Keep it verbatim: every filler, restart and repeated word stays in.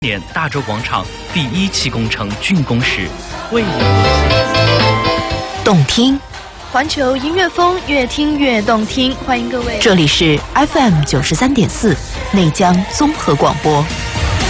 年大洲广场第一期工程竣工时，为动听， 环球音乐风，越听越动听。欢迎各位， 这里是 F M 九十三点四内江综合广播。